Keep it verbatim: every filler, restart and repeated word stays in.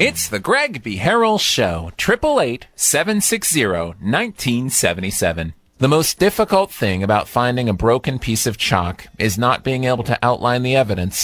It's the Greg B. Harrell Show, eight eight eight, seven six zero, one nine seven seven. The most difficult thing about finding a broken piece of chalk is not being able to outline the evidence.